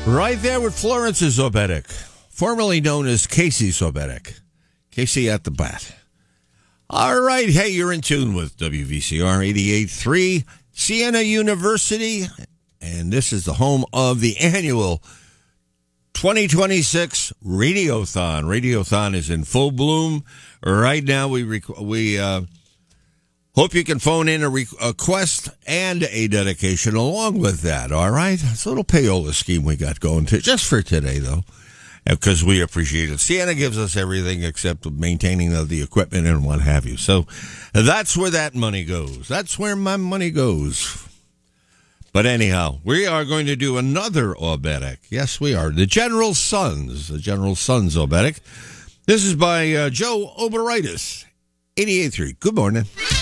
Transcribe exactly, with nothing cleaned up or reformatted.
Right there with Florence Zobetic, formerly known as Casey Zobetic. Casey at the bat. All right, hey, you're in tune with W V C R eighty-eight point three, Siena University, and this is the home of the annual twenty twenty-six Radiothon. Radiothon is in full bloom. Right now, we rec- we uh, hope you can phone in a request and a dedication along with that, all right? It's a little payola scheme we got going to just for today, though, because we appreciate it. Siena gives us everything except maintaining of the equipment and what have you. So that's where that money goes. That's where my money goes. But anyhow, we are going to do another Oberek. Yes, we are. The General Sons. The General Sons Oberek. This is by uh, Joe Oberitis, eighty-eight point three. Good morning.